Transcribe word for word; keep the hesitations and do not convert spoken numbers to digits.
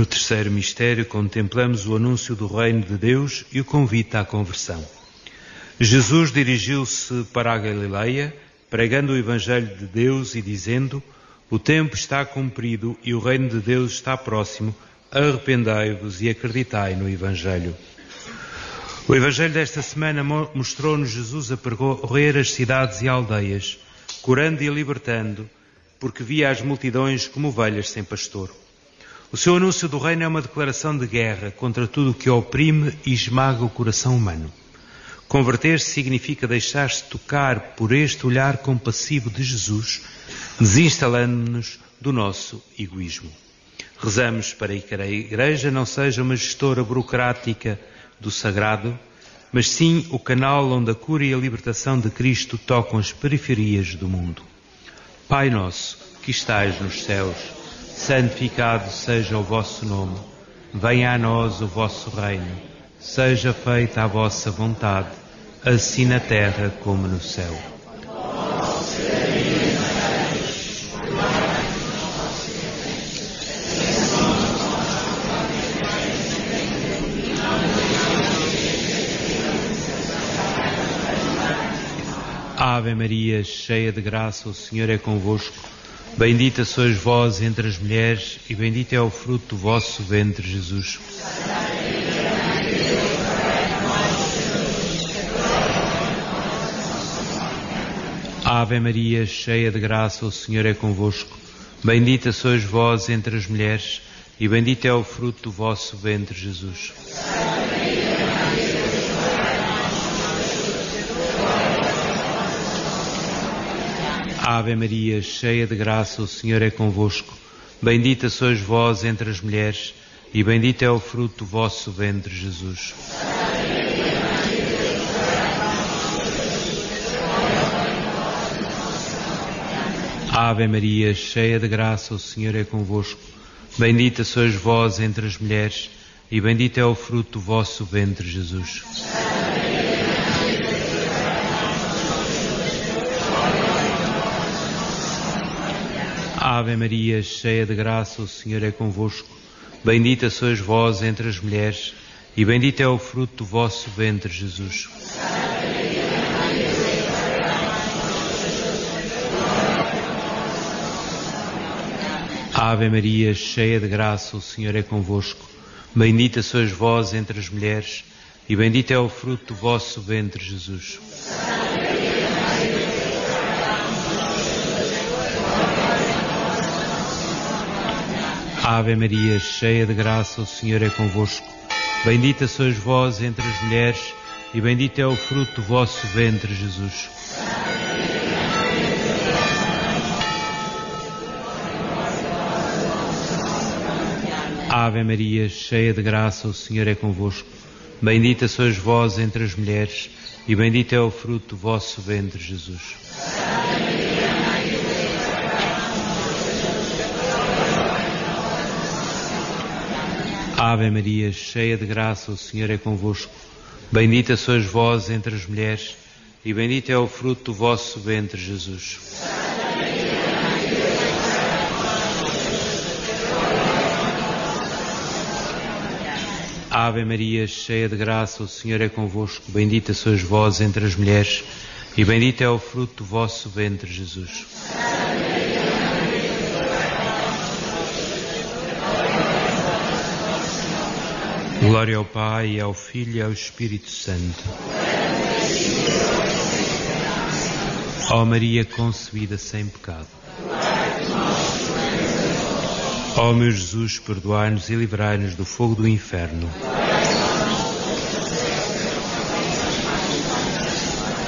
No terceiro mistério, contemplamos o anúncio do reino de Deus e o convite à conversão. Jesus dirigiu-se para a Galileia, pregando o Evangelho de Deus e dizendo: o tempo está cumprido e o reino de Deus está próximo, arrependei-vos e acreditai no Evangelho. O Evangelho desta semana mostrou-nos Jesus a percorrer as cidades e aldeias, curando e libertando, porque via as multidões como ovelhas sem pastor. O seu anúncio do reino é uma declaração de guerra contra tudo o que oprime e esmaga o coração humano. Converter-se significa deixar-se tocar por este olhar compassivo de Jesus, desinstalando-nos do nosso egoísmo. Rezamos para que a Igreja não seja uma gestora burocrática do sagrado, mas sim o canal onde a cura e a libertação de Cristo tocam as periferias do mundo. Pai nosso, que estais nos céus, santificado seja o vosso nome. Venha a nós o vosso reino. Seja feita a vossa vontade, assim na terra como no céu. Ave Maria, cheia de graça, o Senhor é convosco. Bendita sois vós entre as mulheres, e bendito é o fruto do vosso ventre, Jesus. Ave Maria, cheia de graça, o Senhor é convosco. Bendita sois vós entre as mulheres, e bendito é o fruto do vosso ventre, Jesus. Ave Maria, cheia de graça, o Senhor é convosco. Bendita sois vós entre as mulheres, e bendito é o fruto do vosso ventre, Jesus. Ave Maria, cheia de graça, o Senhor é convosco. Bendita sois vós entre as mulheres, e bendito é o fruto do vosso ventre, Jesus. Ave Maria, cheia de graça, o Senhor é convosco. Bendita sois vós entre as mulheres, e bendito é o fruto do vosso ventre, Jesus. Ave Maria, cheia de graça, o Senhor é convosco. Bendita sois vós entre as mulheres, e bendito é o fruto do vosso ventre, Jesus. Ave Maria, cheia de graça, o Senhor é convosco. Bendita sois vós entre as mulheres, e bendito é o fruto do vosso ventre, Jesus. Ave Maria, cheia de graça, o Senhor é convosco. Bendita sois vós entre as mulheres, e bendito é o fruto do vosso ventre, Jesus. Ave Maria, cheia de graça, o Senhor é convosco. Bendita sois vós entre as mulheres, e bendito é o fruto do vosso ventre, Jesus. Ave Maria, cheia de graça, o Senhor é convosco. Bendita sois vós entre as mulheres, e bendito é o fruto do vosso ventre, Jesus. Glória ao Pai, ao Filho e ao Espírito Santo. Ó Maria concebida sem pecado. Ó meu Jesus, perdoai-nos e livrai-nos do fogo do inferno.